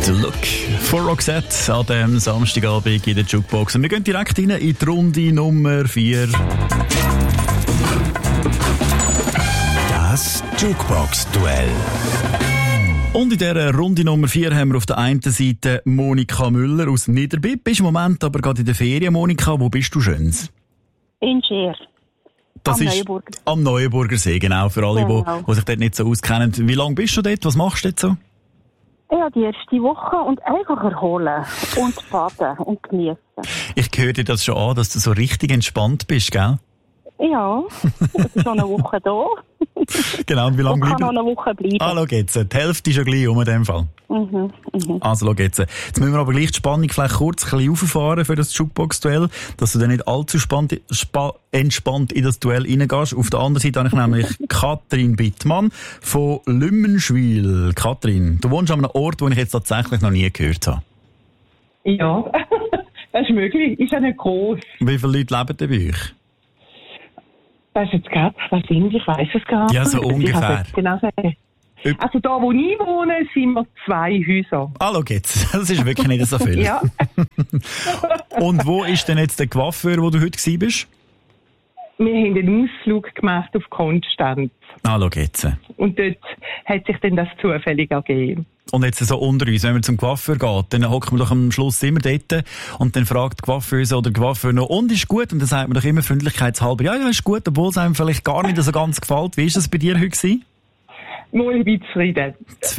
The Look von Roxette an diesem Samstagabend in der Jukebox. Und wir gehen direkt rein in die Runde Nummer 4. Das Jukebox-Duell. Und in dieser Runde Nummer 4 haben wir auf der einen Seite Monika Müller aus Niederbipp. Bist im Moment aber gerade in der Ferien, Monika. Wo bist du schöns? In Scheer. Das am ist Neuenburger. Am Neuenburger See, genau. Für alle, Genau. die sich dort nicht so auskennen. Wie lange bist du dort? Was machst du dort so? Ja, die erste Woche und einfach erholen und baden und genießen. Ich höre dir das schon an, dass du so richtig entspannt bist, gell? Ja, es ist schon eine Woche da. Genau, und wie lange Und kann bleiben? noch eine Woche bleiben. Ah, schau jetzt. Die Hälfte ist ja gleich in dem Fall. Also, schau jetzt. Jetzt müssen wir aber gleich die Spannung vielleicht kurz ein bisschen auffahren für das Jukebox-Duell, dass du dann nicht allzu entspannt in das Duell reingehst. Auf der anderen Seite habe ich nämlich Katrin Bittmann von Lümmenschwil. Katrin, du wohnst an einem Ort, den ich jetzt tatsächlich noch nie gehört habe. Ja, das ist möglich. Ist ja nicht gross. Wie viele Leute leben denn bei euch? Das ist jetzt gerade, was sind, ich weiss es gar nicht. Ja, so Ich kann ungefähr. es genau sagen. Also da, wo ich wohne, sind wir 2 Häuser. Ah, schau jetzt. Das ist wirklich nicht so viel. Ja. Und wo ist denn jetzt der Coiffeur, wo du heute gewesen bist? Wir haben einen Ausflug gemacht auf Konstanz. Ah, schau jetzt. Und dort hat sich dann das zufällig ergeben. Und jetzt so unter uns, wenn man zum Coiffeur geht, dann hockt man doch am Schluss immer dort und dann fragt die Coiffeuse oder der Coiffeur noch, und ist gut? Und dann sagt man doch immer freundlichkeitshalber, ja, ist gut, obwohl es einem vielleicht gar nicht so ganz gefällt. Wie war das bei dir heute gewesen? Mal ein bisschen zufrieden.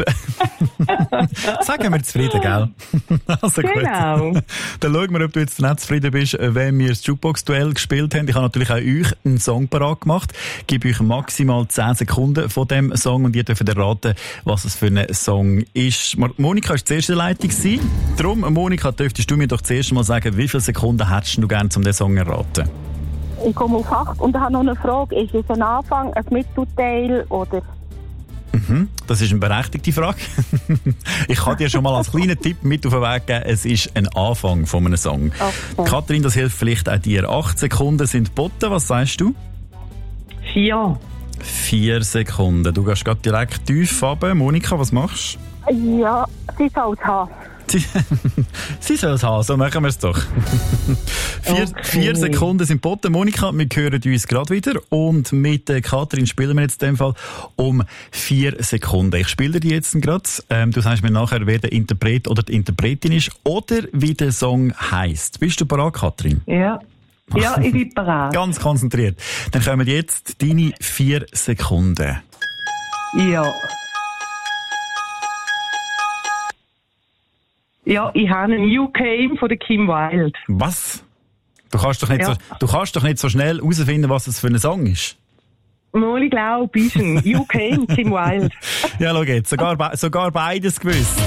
Sagen wir zufrieden, gell? Also Genau. gut. Dann schauen wir, ob du jetzt nicht zufrieden bist, wenn wir das Jukebox-Duell gespielt haben. Ich habe natürlich auch euch einen Song parat gemacht. Ich gebe euch maximal 10 Sekunden von dem Song und ihr dürft erraten, was es für ein Song ist. Monika war die erste Leitung. Darum, Monika, dürftest du mir doch zuerst mal sagen, wie viele Sekunden hättest du gerne, um den Song zu erraten? Ich komme auf 8 und habe noch eine Frage. Ist es ein Anfang, ein Mittelteil oder... Das ist eine berechtigte Frage. Ich kann dir schon mal als kleinen Tipp mit auf den Weg geben, es ist ein Anfang von einem Song. Okay. Katrin, das hilft vielleicht auch dir. 8 Sekunden sind geboten, was sagst du? 4. 4 Sekunden. Du gehst gerade direkt tief runter. Monika, was machst Ja, sie soll es haben. du? Sie soll es haben, so machen wir es doch. 4 Sekunden sind geboten. Monika, wir hören uns gerade wieder. Und mit Katrin spielen wir jetzt in dem Fall um 4 Sekunden. Ich spiele dir jetzt gerade. Du sagst mir nachher, wer der Interpret oder die Interpretin ist oder wie der Song heisst. Bist du bereit, Katrin? Ja. Ja, ich bin bereit. Ganz konzentriert. Dann kommen jetzt deine 4 Sekunden. Ja. Ja, ich habe einen You Came von der Kim Wilde. Was? Du kannst doch nicht, Ja. du kannst doch nicht so schnell herausfinden, was das für ein Song ist. Mal, ich glaube, bisschen. You Came, Kim Wilde. Ja, schau jetzt. Sogar beides gewusst.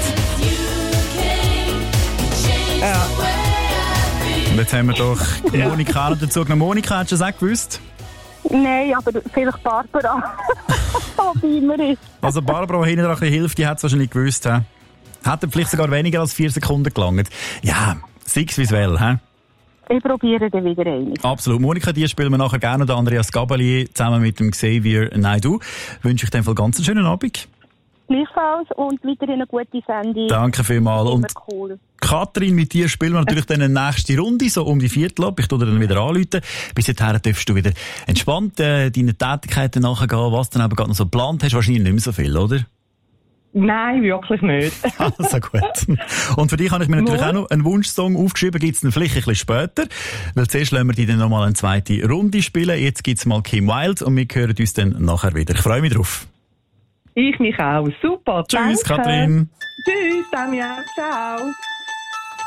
Ja. Und jetzt haben wir doch Monika noch dazu genommen. Monika, hast du das auch gewusst? Nein, aber vielleicht Barbara. Wie immer ist. Also Barbara, die hinten ein bisschen hilft, die hat es wahrscheinlich gewusst. He? Hat vielleicht sogar weniger als 4 Sekunden gelangt. Ja, sechs visuell, hä? Ich probiere dann wieder eine. Absolut. Monika, die spielen wir nachher gerne. Der Andreas Gabalier zusammen mit dem Xavier Naidoo. Wünsche ich dir einen ganz schönen Abend. Gleichfalls und weiterhin eine gute Sendung. Danke vielmals. Immer Und cool. Katrin, mit dir spielen wir natürlich dann eine nächste Runde, so um die Viertel ab. Ich tue dir dann wieder anrufen. Bis dahin darfst du wieder entspannt deinen Tätigkeiten nachgehen, was du dann eben gerade noch so geplant hast. Wahrscheinlich nicht mehr so viel, oder? Nein, wirklich nicht. Also gut. Und für dich habe ich mir natürlich auch noch einen Wunschsong aufgeschrieben. Gibt's dann vielleicht ein bisschen später. Weil zuerst lassen wir die dann nochmal eine zweite Runde spielen. Jetzt gibt's mal Kim Wilde und wir hören uns dann nachher wieder. Ich freue mich drauf. Ich mich auch. Super. Tschüss, danke. Katrin. Tschüss, Tanja. Ciao.